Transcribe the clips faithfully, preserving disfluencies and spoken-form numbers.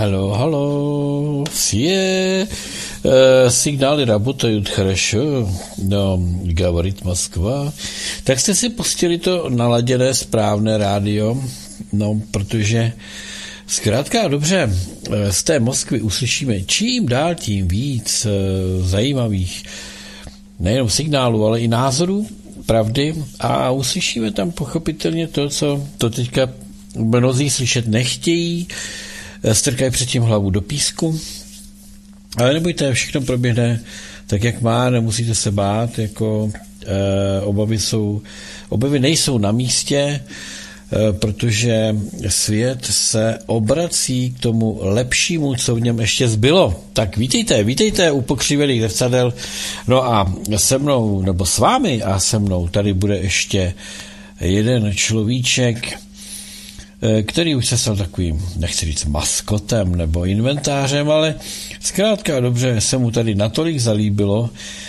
Halo, halo, все э, сигналы работают хорошо, no, говорит Moskva. Tak jste si pustili to naladěné správné rádio, no, protože zkrátka a dobře, z té Moskvy uslyšíme čím dál tím víc zajímavých nejenom signálů, ale i názorů, pravdy a uslyšíme tam pochopitelně to, co to teďka mnozí slyšet nechtějí, strkají předtím hlavu do písku, ale nebojte, všechno proběhne tak, jak má, nemusíte se bát, jako e, obavy jsou, obavy nejsou na místě, protože svět se obrací k tomu lepšímu, co v něm ještě zbylo. Tak vítejte, vítejte u pokřivených zrcadel. No a se mnou, nebo s vámi a se mnou tady bude ještě jeden človíček, který už se stal takovým, nechci říct maskotem nebo inventářem, ale zkrátka dobře se mu tady natolik zalíbilo,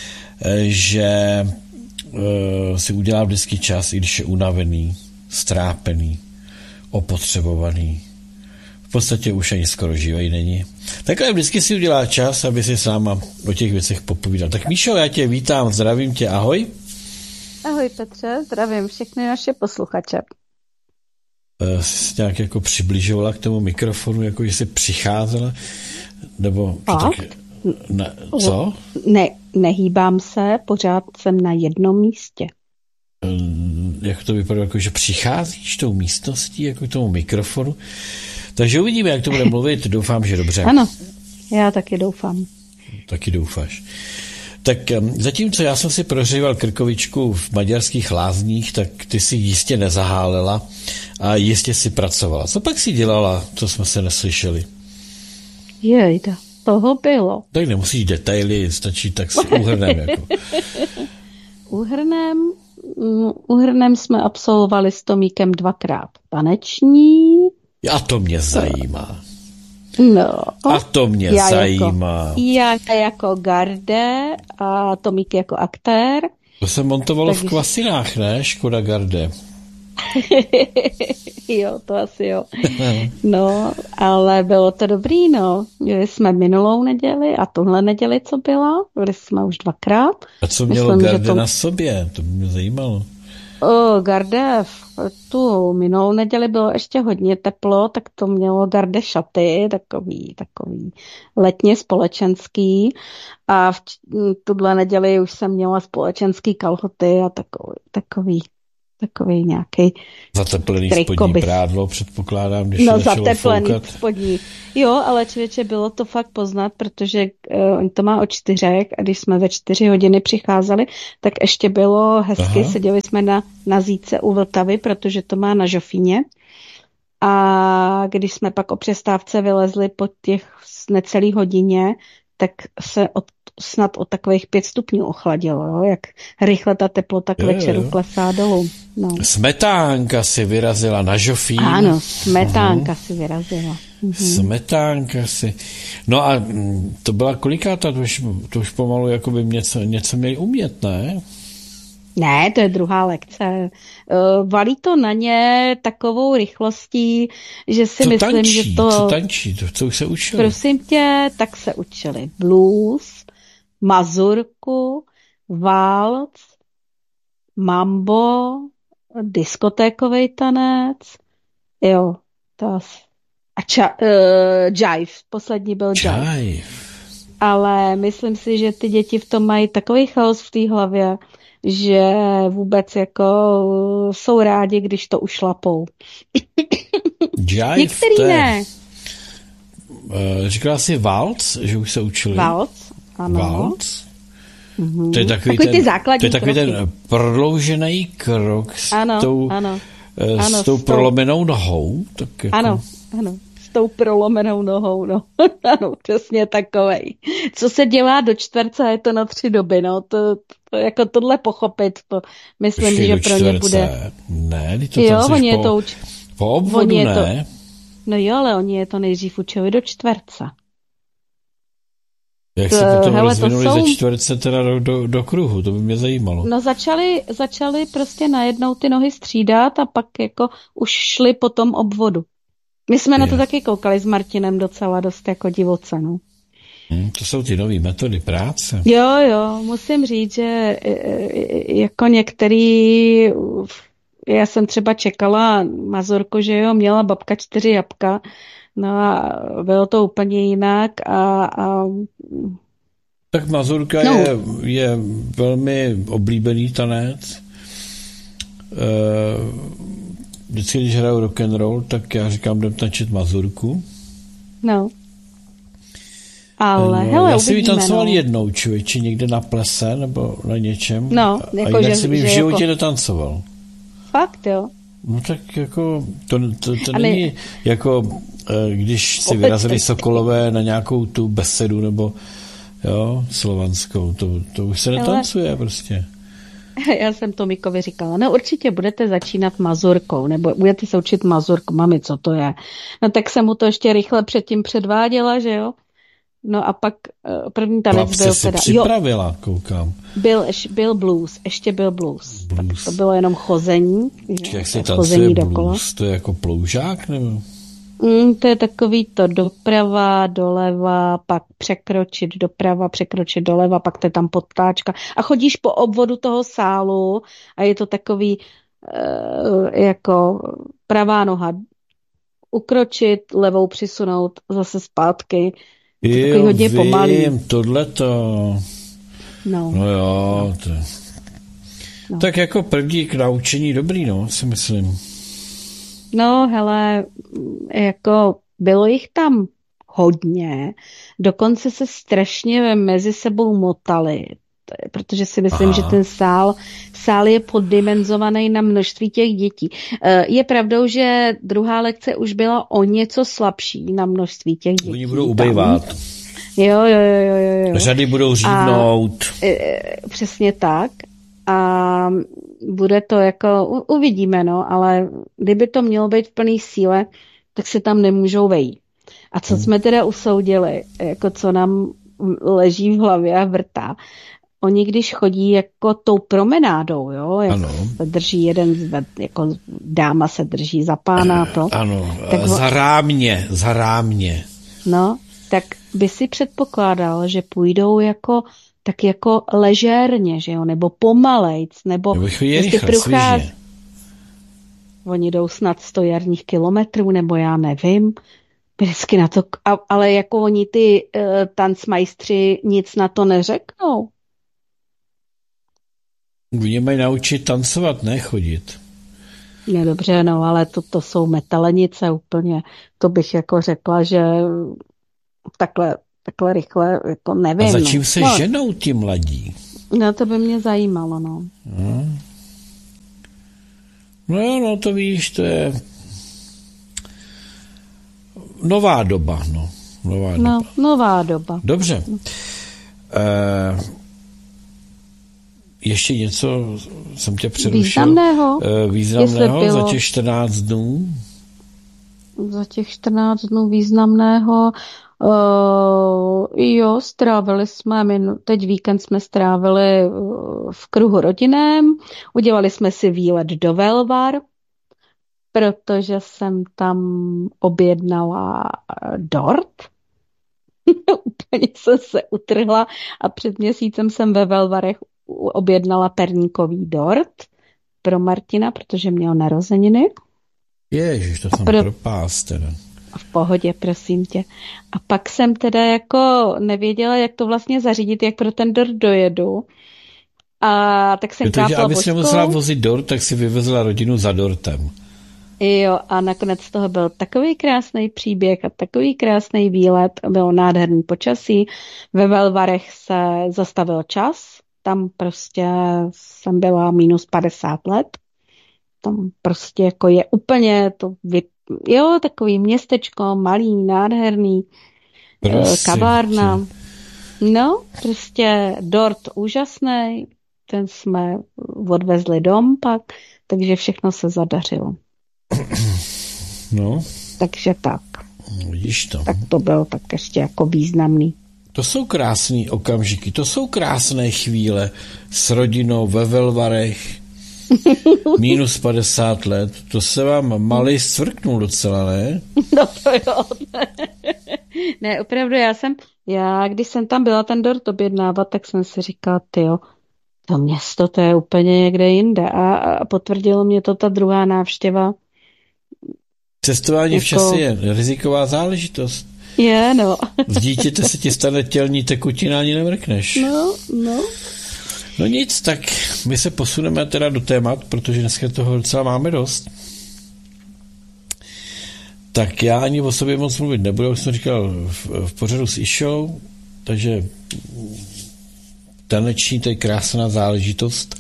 že si udělá vždycky čas, i když je unavený, strápený, opotřebovaný. V podstatě už ani skoro živej není. Takhle vždycky si udělá čas, aby si s náma o těch věcech popovídal. Tak Míšo, já tě vítám, zdravím tě, ahoj. Ahoj Petře, zdravím všechny naše posluchače. Jsi nějak jako přibližovala k tomu mikrofonu, jako že jsi přicházela? Nebo tak, ne, co? Ne, nehýbám se, pořád jsem na jednom místě. Jak to vypadá, jako že přicházíš tou místností, jako k tomu mikrofonu. Takže uvidíme, jak to bude mluvit. Doufám, že dobře. Ano, já taky doufám. Taky doufáš. Tak zatímco já jsem si prohříval krkovičku v maďarských lázních, tak ty si jistě nezahálela a jistě si pracovala. Co pak si dělala, co jsme se neslyšeli? Jejda, toho bylo. Tak nemusíš detaily, stačí tak s úhrnem. Jako. Úhrnem, úhrnem jsme absolvovali s Tomíkem dvakrát taneční. A to mě zajímá. No. A to mě já zajímá. Jako, já jako Garde a Tomík jako aktér. To se montovalo Takže... v Kvasinách, ne? Škoda Garde. Jo, to asi jo. No, ale bylo to dobrý, no. Byli jsme minulou neděli a tuhle neděli, co byla. Byli jsme už dvakrát. A co mělo Myslím, Garde to... na sobě? To by mě zajímalo. O, Garde, tu minulou neděli bylo ještě hodně teplo, tak to mělo Garde šaty, takový, takový letně společenský. A v tuhle neděli už jsem měla společenský kalhoty a takový, takový takový nějaký zateplený spodní prádlo, předpokládám, když no, začalo zateplený foukat. spodní. Jo, ale člověče, bylo to fakt poznat, protože uh, on to má o čtyřech a když jsme ve čtyři hodiny přicházeli, tak ještě bylo hezky, Aha. seděli jsme na, na Zíce u Vltavy, protože to má na Žofíně. A když jsme pak o přestávce vylezli po těch necelý hodině, tak se od, snad o takových pět stupňů ochladilo, jo? Jak rychle ta teplota k jo, večeru jo. klesá dolů. No. Smetánka si vyrazila na Žofín. Ano, smetánka uh-huh. si vyrazila. Uh-huh. Smetánka si. No a to byla kolikátá, to už, to už pomalu jako by něco, něco měli umět, ne? Ne, to je druhá lekce. Uh, valí to na ně takovou rychlostí, že si co myslím, tančí, že to... Co tančí? To, co už se učili? Prosím tě, tak se učili blues, mazurku, walc, mambo, diskotékový tanec, jo, to asi. A ča, uh, jive, poslední byl jive. Jive. Ale myslím si, že ty děti v tom mají takový chaos v té hlavě, že vůbec jako jsou rádi, když to ušlapou. Jive, některý te... ne. Říkala jsi walc, že už se učili? Walc, ano. Walc? Mm-hmm. To je takový, takový ten, ty základní to je takový kroky. ten prodloužený krok s ano, tou, ano. s Ano, tou s tou... prolomenou nohou. Tak jako... Ano, ano. S tou prolomenou nohou, no. Ano, přesně takovej. Co se dělá do čtverce, je to na tři doby, no. To, to jako tohle pochopit, to myslím, Ještě že do pro ně bude... Ne, to jo, tam oni po, je to uč... po obvodu, je ne? To... No jo, ale oni je to nejdřív učili do čtverce. Jak se potom hele, rozvinuli jsou... ze čtverce teda do, do, do kruhu, to by mě zajímalo. No začali, začali prostě najednou ty nohy střídat a pak jako už šli po tom obvodu. My jsme je. na to taky koukali s Martinem docela dost jako divoce, no. Hmm, to jsou ty nové metody práce. Jo, jo, musím říct, že jako některý, já jsem třeba čekala Mazurku, že jo, měla babka čtyři jabka, no a bylo to úplně jinak a... a... Tak Mazurka no. je, je velmi oblíbený tanec. Vždycky, když hraju rock and roll, tak já říkám, jdem tančit Mazurku. No. Ale, no, hele, já jsem ji tancoval no. jednou, člověči, někde na plese nebo na něčem. No, jako, a jinak že, jsem ji v že životě jako... netancoval. Fakt, jo? No tak jako, to, to, to není ne... jako, když si vyrazili Sokolové na nějakou tu besedu nebo, jo, slovanskou, to, to už se netancuje hele. prostě. Já jsem Tomíkovi říkala, no určitě budete začínat Mazurkou, nebo budete se učit Mazurku, mami, co to je? No tak jsem mu to ještě rychle předtím předváděla, že jo? No a pak první tanec Chlapce byl si teda... připravila, jo, koukám. Byl, byl blues, ještě byl blues. blues. Tak to bylo jenom chození. Či jak se tancuje blues? To je jako ploužák, nebo? Mm, to je takový to doprava, doleva, pak překročit doprava, překročit doleva, pak to je tam podtáčka. A chodíš po obvodu toho sálu a je to takový uh, jako pravá noha ukročit, levou přisunout, zase zpátky. Jo, hodně vím, pomalý. Tohleto. No. No jo, to... no. Tak jako první k naučení dobrý, no, si myslím. No, hele, jako bylo jich tam hodně, dokonce se strašně mezi sebou motali, protože si myslím, Aha. že ten sál, sál je poddimenzovaný na množství těch dětí. Je pravdou, že druhá lekce už byla o něco slabší na množství těch dětí. Oni budou ubejvat. Jo, jo, jo, jo, jo. Řady budou řívnout. A, přesně tak. A bude to jako, uvidíme, no, ale kdyby to mělo být v plný síle, tak se tam nemůžou vejít. A co hmm. jsme teda usoudili, jako co nám leží v hlavě a vrtá, oni když chodí jako tou promenádou, jo, jak se drží jeden zved, jako dáma se drží za pána, to. Ano, tak za rámě, za rámě. No, tak by si předpokládal, že půjdou jako tak jako ležérně, že jo, nebo pomalejc, nebo... Nebo je rychle, průcház... Oni jdou snad sto jarních kilometrů, nebo já nevím. Vždycky na to... A, ale jako oni ty uh, tancmajstři nic na to neřeknou. Oni mají naučit tancovat, ne chodit. No dobře, no, ale to, to jsou metalenice úplně. To bych jako řekla, že takhle... takhle rychle, jako nevím. A za čím no. se no. ženou ti mladí? No, to by mě zajímalo, no. No, no jo, no to víš, to je nová doba, no. Nová no, doba. nová doba. Dobře. E, ještě něco jsem tě přerušil. Významného? E, významného za těch čtrnáct dnů? Za těch čtrnáct dnů významného Uh, jo, strávili jsme, teď víkend jsme strávili v kruhu rodinném, udělali jsme si výlet do Velvar, protože jsem tam objednala dort. Úplně jsem se utrhla a před měsícem jsem ve Velvarech objednala perníkový dort pro Martina, protože měl narozeniny. Ježiš, to jsem pro... propás teda. V pohodě, prosím tě. A pak jsem teda jako nevěděla, jak to vlastně zařídit, jak pro ten dort dojedu. A tak jsem kápla božkou. Abys nemusela vozit dort, tak si vyvezla rodinu za dortem. Jo, a nakonec z toho byl takový krásný příběh a takový krásný výlet. Bylo nádherný počasí. Ve Velvarech se zastavil čas. Tam prostě jsem byla minus padesát let. Tam prostě jako je úplně to vy... Jo, takový městečko, malý, nádherný, Prosím kavárna. Tě. No, prostě dort úžasný, ten jsme odvezli dom pak, takže všechno se zadařilo. No. Takže tak. Vidíš to. Tak to bylo tak ještě jako významný. To jsou krásné okamžiky, to jsou krásné chvíle s rodinou ve Velvarech. Minus padesát let. To se vám malej stvrknul docela, ne? No to jo. Ne, opravdu, já jsem, já když jsem tam byla ten dort objednávat, tak jsem si říkala, tyjo, to město, to je úplně někde jinde. A, a potvrdilo mě to ta druhá návštěva. Cestování jako... v čase je riziková záležitost. Je, no. Z dítěte se ti stane tělní tekutina, ani nemrkneš. No, no. No nic, tak my se posuneme teda do témat, protože dneska toho docela máme dost. Tak já ani o sobě moc mluvit nebudu, jak jsem říkal v, v pořadu s Išou, takže taneční, to je krásná záležitost.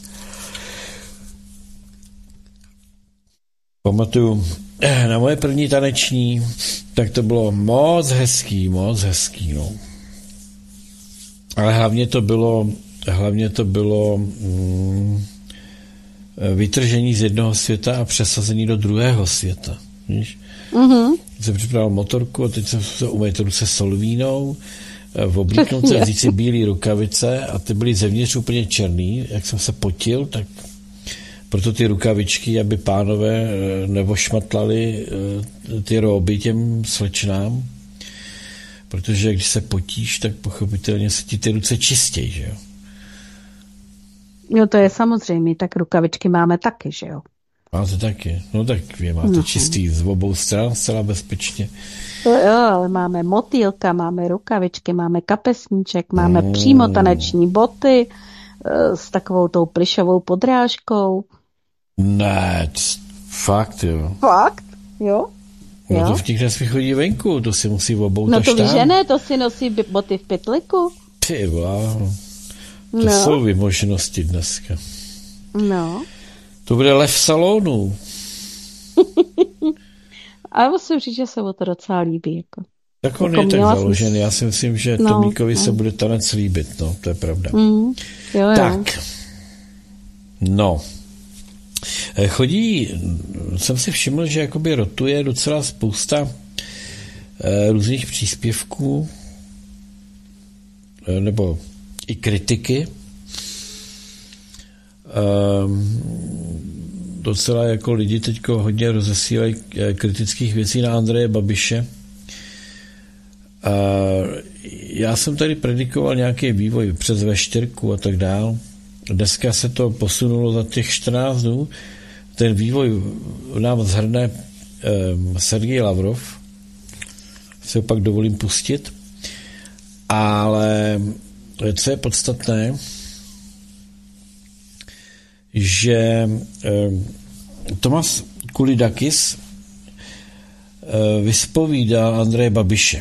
Pamatuju na moje první taneční, tak to bylo moc hezký, moc hezký, no. Ale hlavně to bylo, hlavně to bylo mm, vytržení z jednoho světa a přesazení do druhého světa, víš? Mm-hmm. Jsem připravil motorku a teď jsem se umýt ruce solvínou, oblíknout se, vzít si bílý rukavice a ty byly zevnitř úplně černý. Jak jsem se potil, tak proto ty rukavičky, aby pánové nevošmatlali ty róby těm slečnám, protože když se potíš, tak pochopitelně se ti ty ruce čistějí, že jo? Jo, to je samozřejmě, tak rukavičky máme taky, že jo? Máte taky, no tak vy máte uh-huh. čistý z obou stran, zcela bezpečně. To jo, ale máme motýlka, máme rukavičky, máme kapesníček, máme mm. přímo taneční boty uh, s takovou tou plyšovou podrážkou. Ne, fakt jo. Fakt? Jo? No jo? to v těch nesmí chodí venku, to si musí obou No to víš, tam. že ne, to si nosí boty v pytliku. Ty wow. To no. jsou vymoženosti dneska. No. To bude lev salonu. Ale musím říct, že se o to docela líbí. Jako. Tak on jako je tak založený. Já si myslím, že no, Tomíkovi no. se bude tanec líbit. No, to je pravda. Mm, jo, jo. Tak. No. Chodí, jsem si všiml, že jakoby rotuje docela spousta eh, různých příspěvků eh, nebo i kritiky. Um, docela jako lidi teďko hodně rozesílají kritických věcí na Andreje Babiše. Uh, já jsem tady predikoval nějaký vývoj přes vé čtyři a tak dál. Dneska se to posunulo za těch čtrnáct dnů. Ten vývoj nám zhrne um, Sergej Lavrov. Si ho pak dovolím pustit. Ale co je podstatné, že eh, Tomas Kulidakis eh, vyspovídal Andreje Babiše.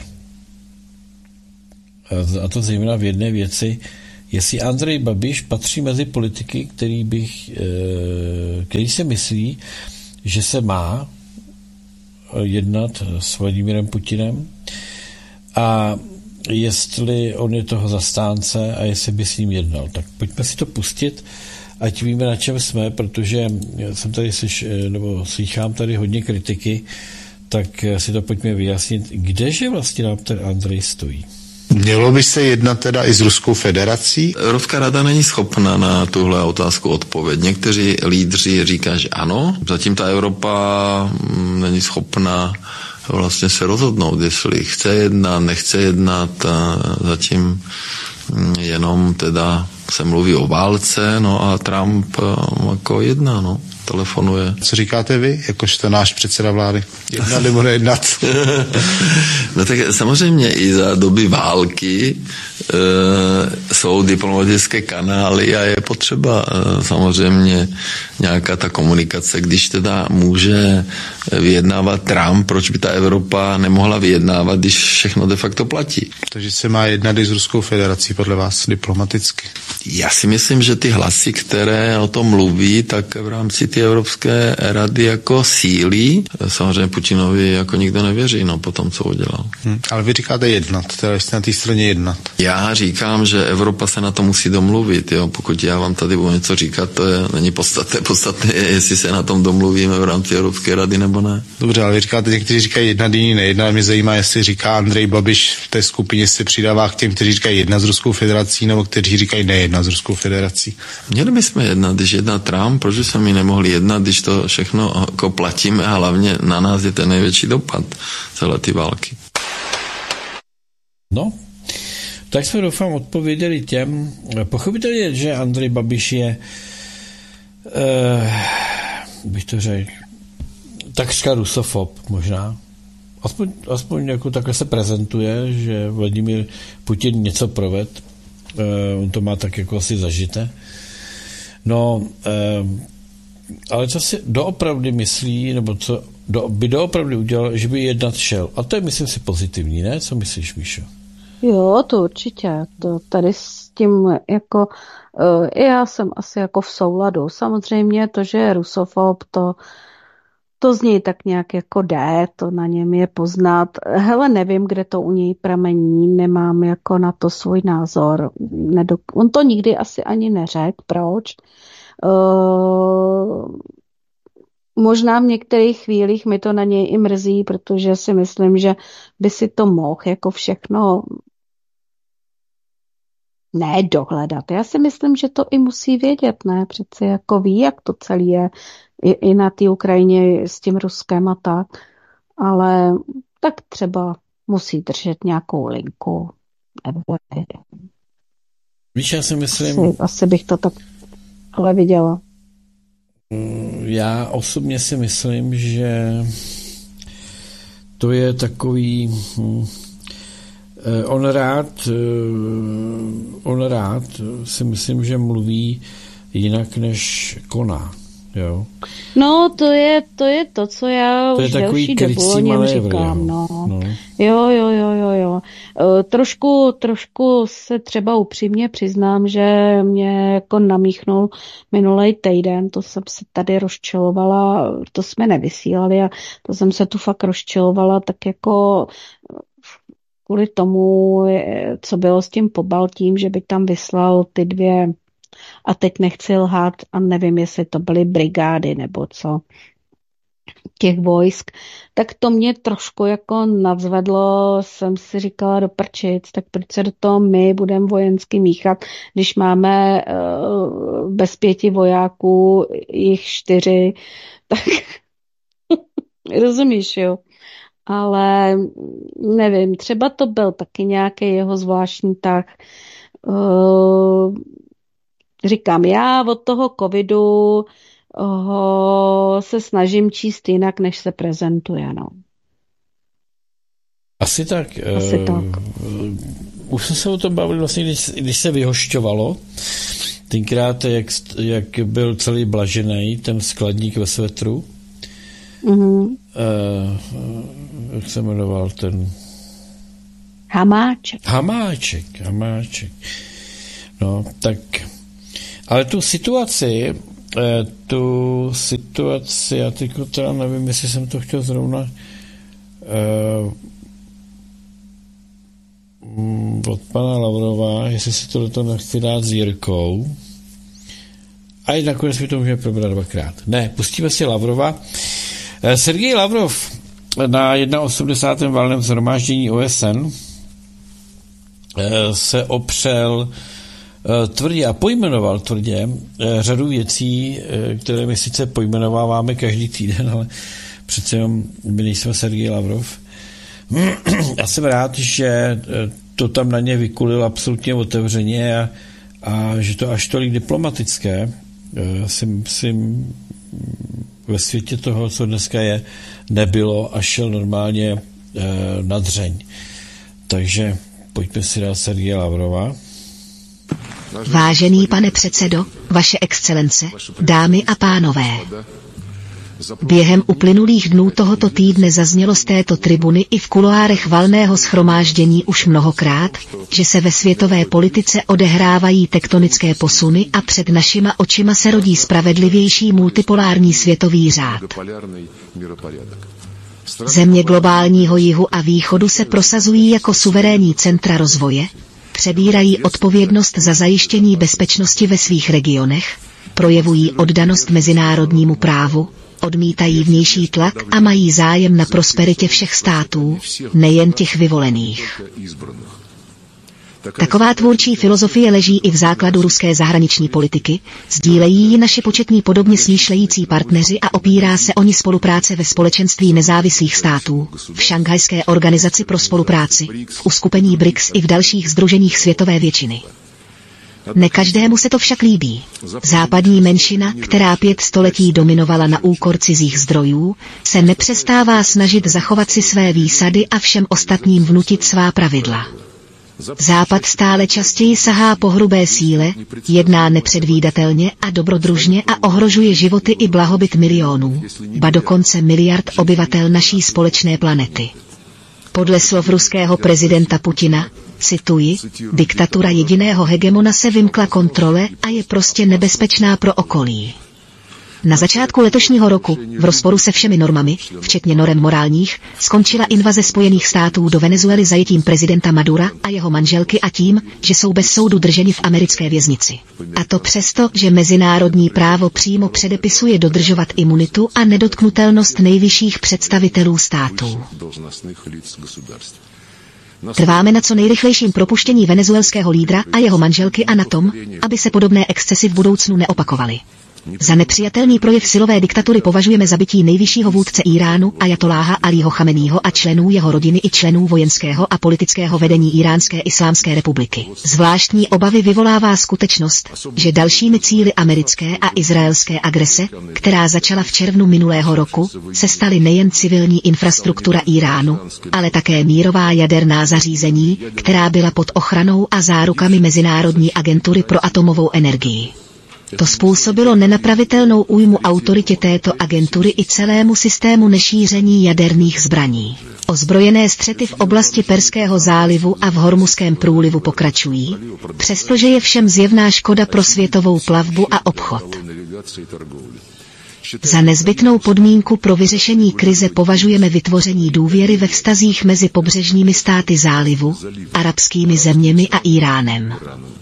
A to zejména v jedné věci, jestli Andrej Babiš patří mezi politiky, který, bych, eh, který se myslí, že se má jednat s Vladimírem Putinem a jestli on je toho zastánce a jestli by s ním jednal. Tak pojďme si to pustit, ať víme, na čem jsme, protože jsem tady slyš, nebo slychám tady hodně kritiky, tak si to pojďme vyjasnit, kdeže vlastně nám ten Andrej stojí. Mělo by se jednat teda i s Ruskou federací? Evropská rada není schopna na tuhle otázku odpovědět. Někteří lídři říkají, že ano, zatím ta Evropa není schopna vlastně se rozhodnout, jestli chce jednat, nechce jednat, a zatím jenom teda se mluví o válce, no a Trump jako jedná, no, telefonuje. Co říkáte vy, jakožto náš předseda vlády? Jednat nebo nejednat? No tak samozřejmě i za doby války e, jsou diplomatické kanály a je potřeba e, samozřejmě nějaká ta komunikace, když teda může vyjednávat Trump, proč by ta Evropa nemohla vyjednávat, když všechno de facto platí. Takže se má jednat i s Ruskou federací podle vás diplomaticky? Já si myslím, že ty hlasy, které o tom mluví, tak v rámci té Evropské rady jako sílí. Samozřejmě Putinovi jako nikdo nevěří, no, po tom, co udělal. Hmm, ale vy říkáte jednat, teda jste na té straně jednat. Já říkám, že Evropa se na to musí domluvit, jo. Pokud já vám tady budu něco říkat, to je, není podstatné. Podstatné je, jestli se na tom domluvíme v rámci Evropské rady nebo nebo ne? Dobře, ale vy říkáte, někteří říkají jedna, jiní nejedna. Mě zajímá, jestli říká Andrej Babiš v té skupině se přidává k těm, kteří říkají jedna s Ruskou federací, nebo kteří říkají nejedna s Ruskou federací. Měli bychom jednat, když jedná Trump, proč jsme mi nemohli jednat, když to všechno jako platíme a hlavně na nás je ten největší dopad celé ty války. No, tak jsme doufám odpověděli těm. Pochopitelně, že Andrej Babiš je uh, bych to řekl takřka rusofob možná. Aspoň, aspoň jako takhle se prezentuje, že Vladimír Putin něco proved. Uh, on to má tak jako asi zažité. No, uh, ale co si doopravdy myslí, nebo co do, by doopravdy udělal, že by jednat šel. A to je, myslím si, pozitivní, ne? Co myslíš, Míšo? Jo, to určitě. To tady s tím jako uh, já jsem asi jako v souladu. Samozřejmě to, že je rusofob, to to z něj tak nějak jako jde, to na něm je poznat. Hele, nevím, kde to u něj pramení, nemám jako na to svůj názor. Nedok- On to nikdy asi ani neřekl, proč. Uh, možná v některých chvílích mi to na něj i mrzí, protože si myslím, že by si to mohl jako všechno ne dohledat. Já si myslím, že to i musí vědět, ne? Přeci jako ví, jak to celé je i, i na té Ukrajině s tím Ruskem a tak. Ale tak třeba musí držet nějakou linku. Nebo Víš, já si myslím... Asi, asi bych to tak ale viděla. Já osobně si myslím, že to je takový... Hm, on rád, on rád si myslím, že mluví jinak, než koná. Jo. No, to je, to je to, co já to už delší dobu o něm říkám. No. No. Jo, jo, jo, jo, jo. E, trošku, trošku se třeba upřímně přiznám, že mě jako namíchnul minulej týden, to jsem se tady rozčilovala, to jsme nevysílali a to jsem se tu fakt rozčilovala, tak jako kvůli tomu, co bylo s tím Pobaltím, že by tam vyslal ty dvě, a teď nechci lhát a nevím, jestli to byly brigády nebo co, těch vojsk, tak to mě trošku jako nadzvedlo, jsem si říkala do prčic, tak proč se do toho my budeme vojensky míchat, když máme uh, bez pěti vojáků, jich čtyři, tak rozumíš, jo? Ale nevím, třeba to byl taky nějaký jeho zvláštní tah. Uh, říkám, já od toho covidu ho se snažím číst jinak, než se prezentuje, no. Asi tak. Asi uh, tak. Už jsme se o tom bavili vlastně, když, když se vyhošťovalo. Tenkrát, jak, jak byl celý blažený, ten skladník ve svetru. Mm-hmm. Uh, jak se jmenoval ten... Hamáček. Hamáček, Hamáček. No, tak... Ale tu situaci, tu situaci, já teď teda nevím, jestli jsem to chtěl zrovna uh, od pana Lavrova, jestli si tohleto nechci dát s Jirkou. A i nakonec mi to můžeme probrat dvakrát. Ne, pustíme si Lavrova. Sergej Lavrov na osmdesátém prvním valném shromáždění O S N se opřel tvrdě a pojmenoval tvrdě řadu věcí, které my sice pojmenováváme každý týden, ale přece jenom my nejsme Sergej Lavrov. Já jsem rád, že to tam na ně vykulil absolutně otevřeně a, a že to až tolik diplomatické si, si ve světě toho, co dneska je, nebylo a šel normálně e, na dřeň. Takže pojďme si dát Sergeje Lavrova. Vážený pane předsedo, vaše excelence, dámy a pánové. Během uplynulých dnů tohoto týdne zaznělo z této tribuny i v kuloárech valného shromáždění už mnohokrát, že se ve světové politice odehrávají tektonické posuny a před našima očima se rodí spravedlivější multipolární světový řád. Země globálního jihu a východu se prosazují jako suverénní centra rozvoje, přebírají odpovědnost za zajištění bezpečnosti ve svých regionech, projevují oddanost mezinárodnímu právu, Odmítají vnější tlak a mají zájem na prosperitě všech států, nejen těch vyvolených. Taková tvůrčí filozofie leží i v základu ruské zahraniční politiky, sdílejí ji naši početní podobně smýšlející partneři a opírá se o ní spolupráce ve společenství nezávislých států, v Šanghajské organizaci pro spolupráci, v uskupení B R I C S i v dalších sdruženích světové většiny. Ne každému se to však líbí. Západní menšina, která pět století dominovala na úkor cizích zdrojů, se nepřestává snažit zachovat si své výsady a všem ostatním vnutit svá pravidla. Západ stále častěji sahá po hrubé síle, jedná nepředvídatelně a dobrodružně a ohrožuje životy i blahobyt milionů, ba dokonce miliard obyvatel naší společné planety. Podle slov ruského prezidenta Putina, cituji, diktatura jediného hegemona se vymkla kontrole a je prostě nebezpečná pro okolí. Na začátku letošního roku, v rozporu se všemi normami, včetně norem morálních, skončila invaze Spojených států do Venezuely zajetím prezidenta Madura a jeho manželky a tím, že jsou bez soudu drženi v americké věznici. A to přesto, že mezinárodní právo přímo předepisuje dodržovat imunitu a nedotknutelnost nejvyšších představitelů států. Trváme na co nejrychlejším propuštění venezuelského lídra a jeho manželky a na tom, aby se podobné excesy v budoucnu neopakovaly. Za nepřijatelný projev silové diktatury považujeme zabití nejvyššího vůdce Íránu Ajatoláha Alího Chameního a členů jeho rodiny i členů vojenského a politického vedení Íránské islámské republiky. Zvláštní obavy vyvolává skutečnost, že dalšími cíli americké a izraelské agrese, která začala v červnu minulého roku, se staly nejen civilní infrastruktura Íránu, ale také mírová jaderná zařízení, která byla pod ochranou a zárukami Mezinárodní agentury pro atomovou energii. To způsobilo nenapravitelnou újmu autoritě této agentury i celému systému nešíření jaderných zbraní. Ozbrojené střety v oblasti Perského zálivu a v Hormuzském průlivu pokračují, přestože je všem zjevná škoda pro světovou plavbu a obchod. Za nezbytnou podmínku pro vyřešení krize považujeme vytvoření důvěry ve vztazích mezi pobřežními státy zálivu, arabskými zeměmi a Íránem.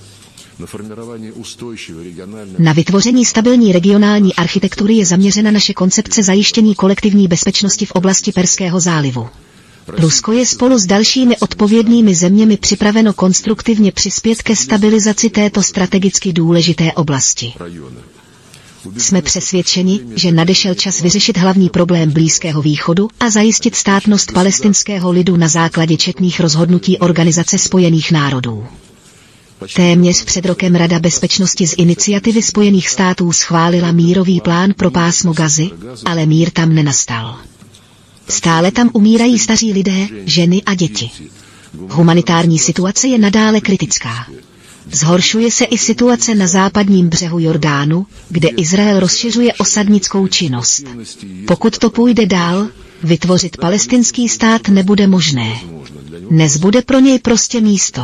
Na vytvoření stabilní regionální architektury je zaměřena naše koncepce zajištění kolektivní bezpečnosti v oblasti Perského zálivu. Rusko je spolu s dalšími odpovědnými zeměmi připraveno konstruktivně přispět ke stabilizaci této strategicky důležité oblasti. Jsme přesvědčeni, že nadešel čas vyřešit hlavní problém Blízkého východu a zajistit státnost palestinského lidu na základě četných rozhodnutí Organizace spojených národů. Téměř před rokem Rada bezpečnosti z iniciativy Spojených států schválila mírový plán pro pásmo Gazy, ale mír tam nenastal. Stále tam umírají staří lidé, ženy a děti. Humanitární situace je nadále kritická. Zhoršuje se i situace na západním břehu Jordánu, kde Izrael rozšiřuje osadnickou činnost. Pokud to půjde dál, vytvořit palestinský stát nebude možné. Nezbude pro něj prostě místo.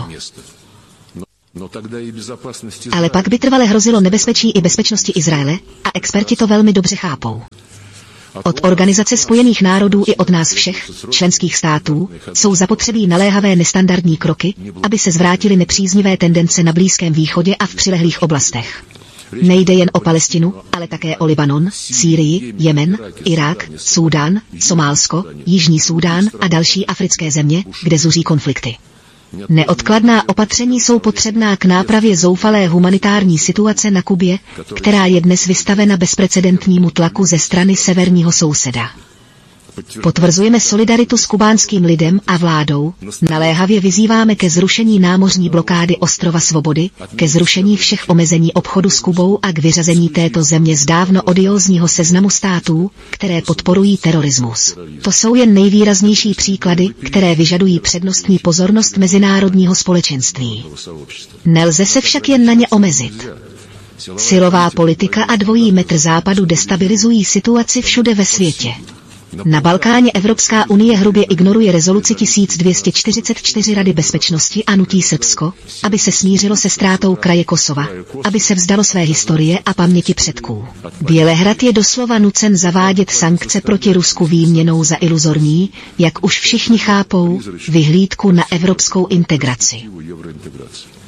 Ale pak by trvale hrozilo nebezpečí i bezpečnosti Izraele, a experti to velmi dobře chápou. Od Organizace spojených národů i od nás všech, členských států, jsou zapotřebí naléhavé nestandardní kroky, aby se zvrátily nepříznivé tendence na Blízkém východě a v přilehlých oblastech. Nejde jen o Palestinu, ale také o Libanon, Sýrii, Jemen, Irák, Súdán, Somálsko, Jižní Súdán a další africké země, kde zuří konflikty. Neodkladná opatření jsou potřebná k nápravě zoufalé humanitární situace na Kubě, která je dnes vystavena bezprecedentnímu tlaku ze strany severního souseda. Potvrzujeme solidaritu s kubánským lidem a vládou, naléhavě vyzýváme ke zrušení námořní blokády Ostrova Svobody, ke zrušení všech omezení obchodu s Kubou a k vyřazení této země z dávno odiózního seznamu států, které podporují terorismus. To jsou jen nejvýraznější příklady, které vyžadují přednostní pozornost mezinárodního společenství. Nelze se však jen na ně omezit. Silová politika a dvojí metr Západu destabilizují situaci všude ve světě. Na Balkáně Evropská unie hrubě ignoruje rezoluci tisíc dvě stě čtyřicet čtyři Rady bezpečnosti a nutí Srbsko, aby se smířilo se ztrátou kraje Kosova, aby se vzdalo své historie a paměti předků. Bělehrad je doslova nucen zavádět sankce proti Rusku výměnou za iluzorní, jak už všichni chápou, vyhlídku na evropskou integraci.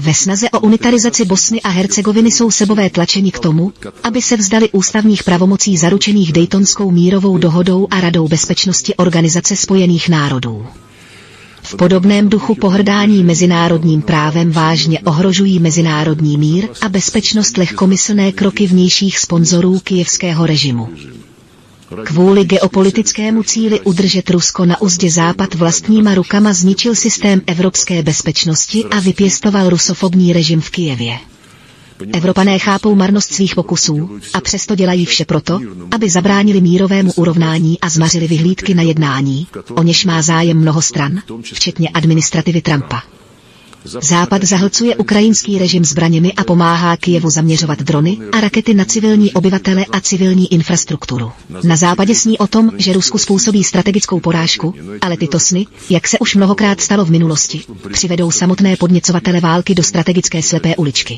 Ve snaze o unitarizaci Bosny a Hercegoviny jsou Srbové tlačeni k tomu, aby se vzdali ústavních pravomocí zaručených Daytonskou mírovou dohodou a Radou bezpečnosti Organizace spojených národů. V podobném duchu pohrdání mezinárodním právem vážně ohrožují mezinárodní mír a bezpečnost lehkomyslné kroky vnějších sponzorů kyjevského režimu. Kvůli geopolitickému cíli udržet Rusko na uzdě Západ vlastníma rukama zničil systém evropské bezpečnosti a vypěstoval rusofobní režim v Kyjevě. Evropané chápou marnost svých pokusů a přesto dělají vše proto, aby zabránili mírovému urovnání a zmařili vyhlídky na jednání, o něž má zájem mnoho stran, včetně administrativy Trumpa. Západ zahlcuje ukrajinský režim zbraněmi a pomáhá Kyjevu zaměřovat drony a rakety na civilní obyvatele a civilní infrastrukturu. Na západě sní o tom, že Rusku způsobí strategickou porážku, ale tyto sny, jak se už mnohokrát stalo v minulosti, přivedou samotné podněcovatele války do strategické slepé uličky.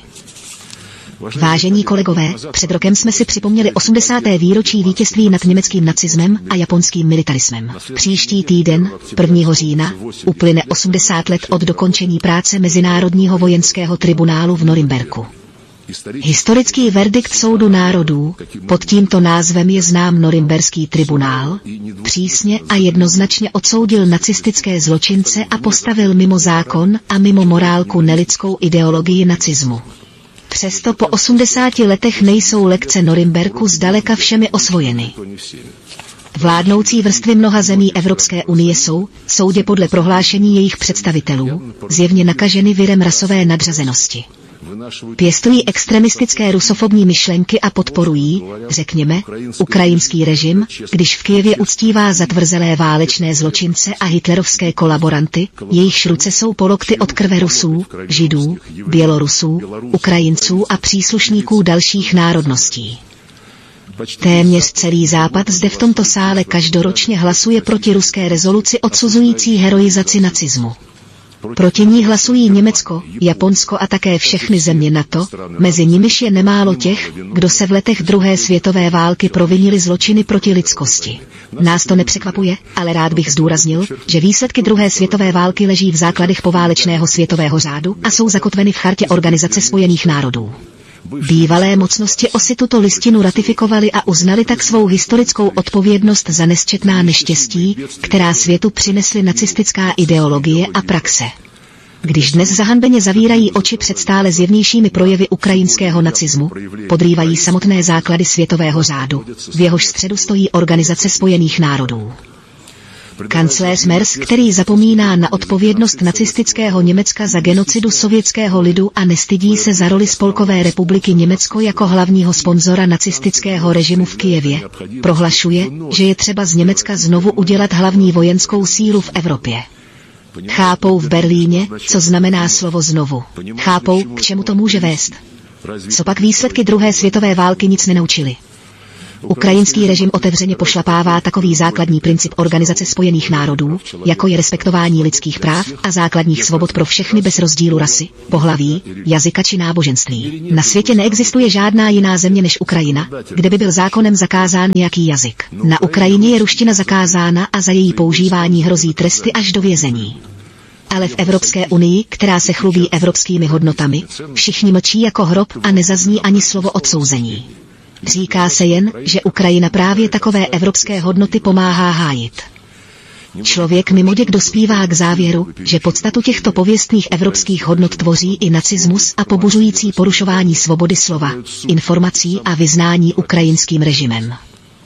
Vážení kolegové, před rokem jsme si připomněli osmdesáté výročí vítězství nad německým nacismem a japonským militarismem. Příští týden, prvního října, uplyne osmdesát let od dokončení práce Mezinárodního vojenského tribunálu v Norimberku. Historický verdikt soudu národů, pod tímto názvem je znám Norimberský tribunál, přísně a jednoznačně odsoudil nacistické zločince a postavil mimo zákon a mimo morálku nelidskou ideologii nacismu. Přesto po osmdesáti letech nejsou lekce Norimberku zdaleka všemi osvojeny. Vládnoucí vrstvy mnoha zemí Evropské unie jsou, soudě podle prohlášení jejich představitelů, zjevně nakaženy virem rasové nadřazenosti. Pěstují extremistické rusofobní myšlenky a podporují, řekněme, ukrajinský režim, když v Kyjevě uctívá zatvrzelé válečné zločince a hitlerovské kolaboranty, jejichž ruce jsou po lokty od krve Rusů, Židů, Bělorusů, Ukrajinců a příslušníků dalších národností. Téměř celý Západ zde v tomto sále každoročně hlasuje proti ruské rezoluci odsuzující heroizaci nacismu. Proti ní hlasují Německo, Japonsko a také všechny země NATO, mezi nimiž je nemálo těch, kdo se v letech druhé světové války provinili zločiny proti lidskosti. Nás to nepřekvapuje, ale rád bych zdůraznil, že výsledky druhé světové války leží v základech poválečného světového řádu a jsou zakotveny v chartě Organizace spojených národů. Bývalé mocnosti osy tuto listinu ratifikovaly a uznali tak svou historickou odpovědnost za nesčetná neštěstí, která světu přinesly nacistická ideologie a praxe. Když dnes zahanbeně zavírají oči před stále zjevnějšími projevy ukrajinského nacismu, podrývají samotné základy světového řádu, v jehož středu stojí Organizace spojených národů. Kancléř Merz, který zapomíná na odpovědnost nacistického Německa za genocidu sovětského lidu a nestydí se za roli Spolkové republiky Německo jako hlavního sponzora nacistického režimu v Kyjevě, prohlašuje, že je třeba z Německa znovu udělat hlavní vojenskou sílu v Evropě. Chápou v Berlíně, co znamená slovo znovu. Chápou, k čemu to může vést. Copak výsledky druhé světové války nic nenaučily. Ukrajinský režim otevřeně pošlapává takový základní princip Organizace spojených národů, jako je respektování lidských práv a základních svobod pro všechny bez rozdílu rasy, pohlaví, jazyka či náboženství. Na světě neexistuje žádná jiná země než Ukrajina, kde by byl zákonem zakázán nějaký jazyk. Na Ukrajině je ruština zakázána a za její používání hrozí tresty až do vězení. Ale v Evropské unii, která se chlubí evropskými hodnotami, všichni mlčí jako hrob a nezazní ani slovo odsouzení. Říká se jen, že Ukrajina právě takové evropské hodnoty pomáhá hájit. Člověk mimoděk dospívá k závěru, že podstatu těchto pověstných evropských hodnot tvoří i nacismus a pobuřující porušování svobody slova, informací a vyznání ukrajinským režimem.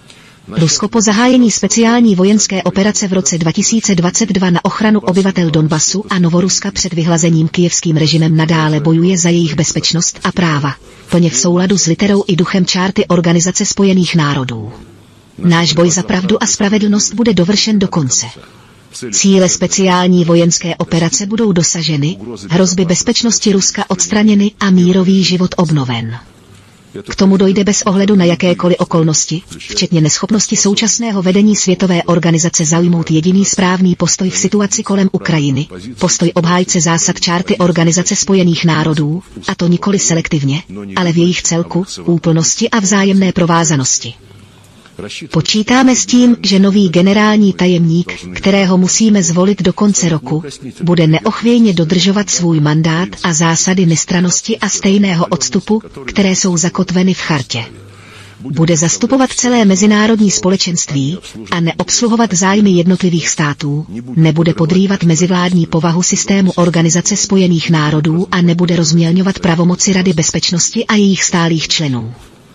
Rusko po zahájení speciální vojenské operace v roce dva tisíce dvacet dva na ochranu obyvatel Donbasu a Novoruska před vyhlazeným kyjevským režimem nadále bojuje za jejich bezpečnost a práva, plně v souladu s literou i duchem čárty Organizace spojených národů. Náš boj za pravdu a spravedlnost bude dovršen do konce. Cíle speciální vojenské operace budou dosaženy, hrozby bezpečnosti Ruska odstraněny a mírový život obnoven. K tomu dojde bez ohledu na jakékoliv okolnosti, včetně neschopnosti současného vedení světové organizace zaujmout jediný správný postoj v situaci kolem Ukrajiny, postoj obhájce zásad čárty Organizace spojených národů, a to nikoli selektivně, ale v jejich celku, úplnosti a vzájemné provázanosti. Počítáme s tím, že nový generální tajemník, kterého musíme zvolit do konce roku, bude neochvějně dodržovat svůj mandát a zásady nestrannosti a stejného odstupu, které jsou zakotveny v chartě. Bude zastupovat celé mezinárodní společenství a neobsluhovat zájmy jednotlivých států, nebude podrývat mezivládní povahu systému Organizace spojených národů a nebude rozmělňovat pravomoci Rady bezpečnosti a jejich stálých členů.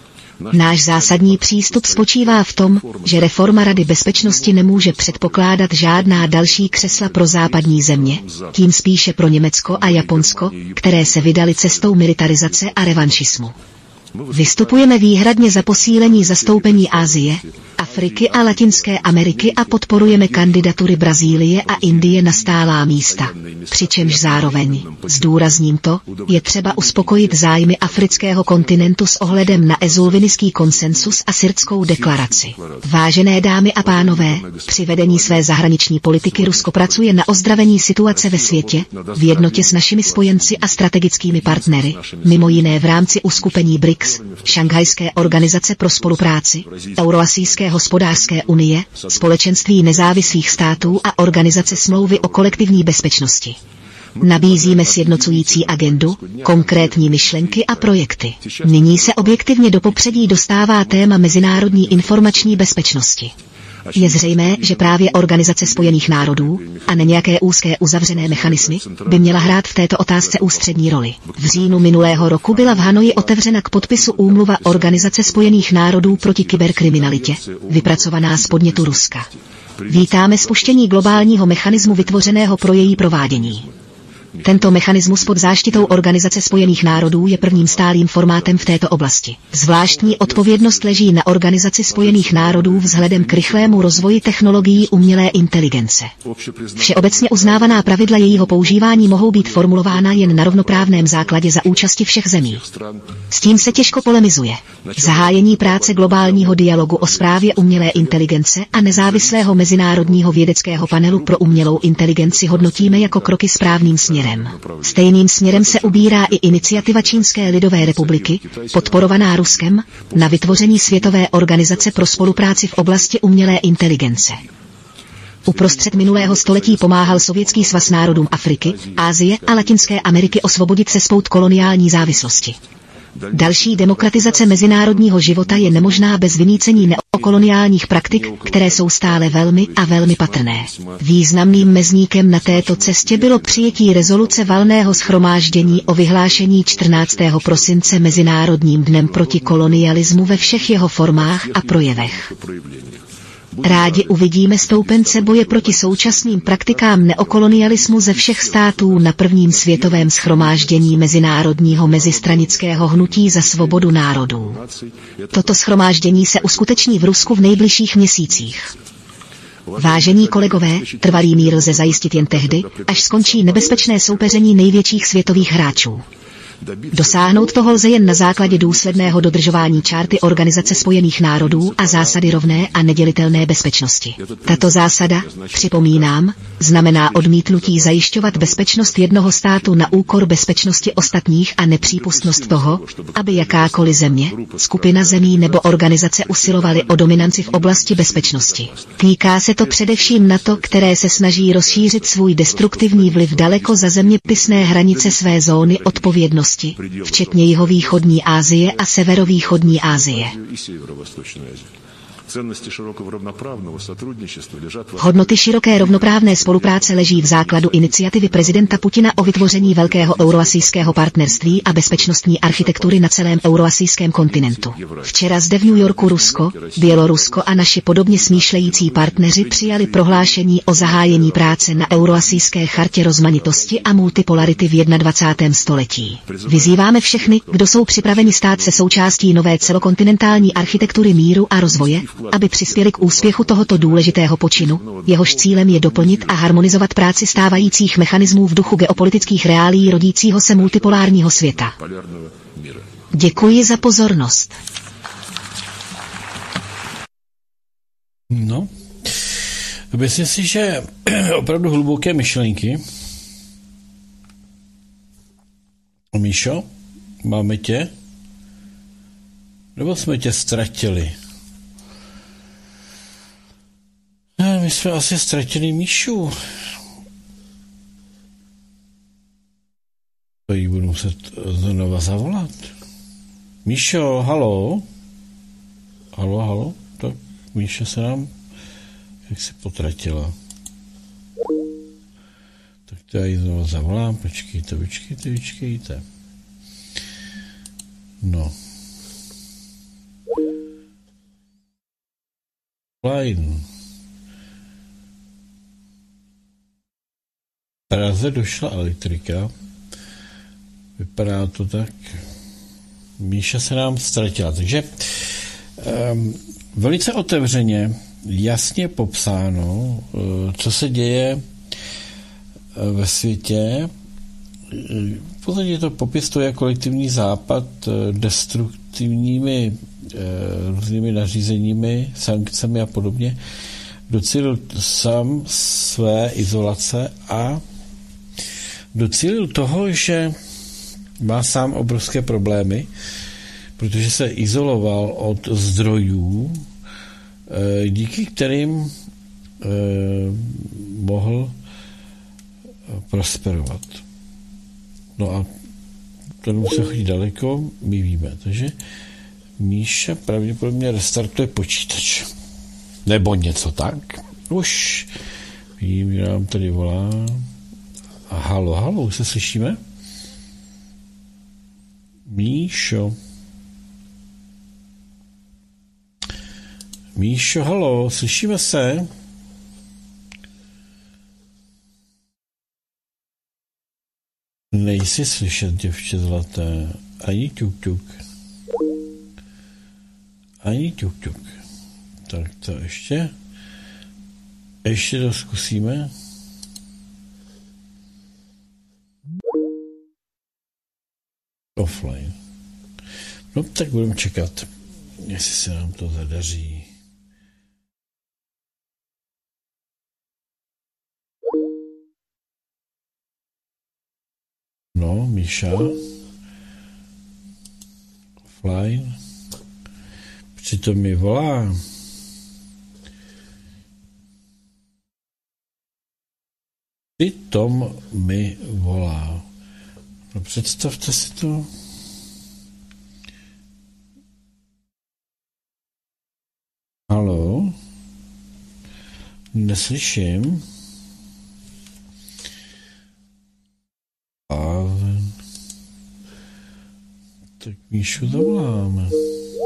Náš zásadní přístup spočívá v tom, že reforma Rady bezpečnosti nemůže předpokládat žádná další křesla pro západní země, tím spíše pro Německo a Japonsko, které se vydaly cestou militarizace a revanšismu. Vystupujeme výhradně za posílení zastoupení Asie, Afriky a Latinské Ameriky a podporujeme kandidatury Brazílie a Indie na stálá místa. Přičemž zároveň, zdůrazním to, je třeba uspokojit zájmy afrického kontinentu s ohledem na ezulviniský konsensus a Sirtskou deklaraci. Vážené dámy a pánové, při vedení své zahraniční politiky Rusko pracuje na ozdravení situace ve světě, v jednotě s našimi spojenci a strategickými partnery, mimo jiné v rámci uskupení B R I C S, Šanghajské organizace pro spolupráci, Euroasijské hospodářské unie, Společenství nezávislých států a Organizace smlouvy o kolektivní bezpečnosti. Nabízíme sjednocující agendu, konkrétní myšlenky a projekty. Nyní se objektivně do popředí dostává téma mezinárodní informační bezpečnosti. Je zřejmé, že právě Organizace spojených národů, a ne nějaké úzké uzavřené mechanismy, by měla hrát v této otázce ústřední roli. V říjnu minulého roku byla v Hanoji otevřena k podpisu úmluva Organizace spojených národů proti kyberkriminalitě, vypracovaná z podnětu Ruska. Vítáme spuštění globálního mechanismu vytvořeného pro její provádění. Tento mechanismus pod záštitou Organizace spojených národů je prvním stálým formátem v této oblasti. Zvláštní odpovědnost leží na Organizaci spojených národů vzhledem k rychlému rozvoji technologií umělé inteligence. Všeobecně uznávaná pravidla jejího používání mohou být formulována jen na rovnoprávném základě za účasti všech zemí. S tím se těžko polemizuje. Zahájení práce globálního dialogu o správě umělé inteligence a nezávislého mezinárodního vědeckého panelu pro umělou inteligenci hodnotíme jako kroky správným směrem. Stejným směrem se ubírá i iniciativa Čínské lidové republiky, podporovaná Ruskem, na vytvoření Světové organizace pro spolupráci v oblasti umělé inteligence. Uprostřed minulého století pomáhal Sovětský svaz národům Afriky, Asie a Latinské Ameriky osvobodit se spout koloniální závislosti. Další demokratizace mezinárodního života je nemožná bez vymýcení neokoloniálních praktik, které jsou stále velmi a velmi patrné. Významným mezníkem na této cestě bylo přijetí rezoluce Valného shromáždění o vyhlášení čtrnáctého prosince Mezinárodním dnem proti kolonialismu ve všech jeho formách a projevech. Rádi uvidíme stoupence boje proti současným praktikám neokolonialismu ze všech států na prvním světovém shromáždění Mezinárodního mezistranického hnutí za svobodu národů. Toto shromáždění se uskuteční v Rusku v nejbližších měsících. Vážení kolegové, trvalý mír lze zajistit jen tehdy, až skončí nebezpečné soupeření největších světových hráčů. Dosáhnout toho lze jen na základě důsledného dodržování čárty Organizace spojených národů a zásady rovné a nedělitelné bezpečnosti. Tato zásada, připomínám, znamená odmítnutí zajišťovat bezpečnost jednoho státu na úkor bezpečnosti ostatních a nepřípustnost toho, aby jakákoliv země, skupina zemí nebo organizace usilovaly o dominanci v oblasti bezpečnosti. Týká se to především NATO, které se snaží rozšířit svůj destruktivní vliv daleko za zeměpisné hranice své zóny odpovědnosti, včetně jihovýchodní Asie a severovýchodní Asie. Hodnoty široké rovnoprávné spolupráce leží v základu iniciativy prezidenta Putina o vytvoření velkého euroasijského partnerství a bezpečnostní architektury na celém euroasijském kontinentu. Včera zde v New Yorku Rusko, Bělorusko a naši podobně smýšlející partneři přijali prohlášení o zahájení práce na euroasijské chartě rozmanitosti a multipolarity v dvacátém prvním století. Vyzýváme všechny, kdo jsou připraveni stát se součástí nové celokontinentální architektury míru a rozvoje, aby přispěli k úspěchu tohoto důležitého počinu, jehož cílem je doplnit a harmonizovat práci stávajících mechanismů v duchu geopolitických reálií rodícího se multipolárního světa. Děkuji za pozornost. No, myslím si, že opravdu hluboké myšlenky. Míšo, máme tě? Nebo jsme tě ztratili? my jsme asi ztratili Míšu. To jí budu muset znova zavolat. Míšo, halo? Halo, halo? Tak Míša se nám jak se potratila. Tak to já jí znovu zavolám. Počkejte, počkejte, počkejte. No. Line. V Praze došla elektrika. Vypadá to tak. Míša se nám ztratila. Takže um, velice otevřeně, jasně popsáno, co se děje ve světě. V podstatě je to popis, to je kolektivní západ destruktivními různými nařízeními, sankcemi a podobně. Docílil sám své izolace a docílil toho, že má sám obrovské problémy, protože se izoloval od zdrojů, díky kterým mohl prosperovat. No a to musí chodit daleko, my víme. Takže Míša pravděpodobně restartuje počítač. Nebo něco tak. Už vím, že nám tady volá. A halo, halo, už se slyšíme? Míšo. Míšo, halo, slyšíme se? Nejsi slyšet, děvče zlaté. Ani ťuk, ťuk. Ani ťuk, ťuk. Tak to ještě. Ještě to zkusíme. Offline. No tak budeme čekat, jestli se nám to zadaří. No, Míša. Offline. Přitom mi volá. Přitom mi volá. No představte si to. Haló? Neslyším. A tak Míšu zavoláme.